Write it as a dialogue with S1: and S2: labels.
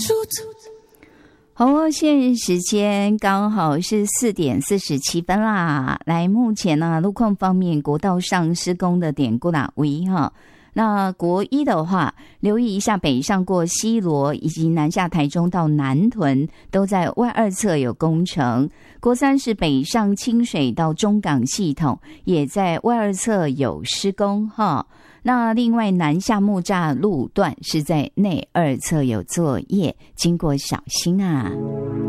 S1: 好哦，现在时间刚好是4点47分啦。来，目前呢，路况方面，国道上施工的点过哪位哈？那国一的话，留意一下北上过西螺以及南下台中到南屯，都在外二侧有工程。国三是北上清水到中港系统，也在外二侧有施工哈。那另外南下木栅路段是在内二侧有作业，经过小心啊。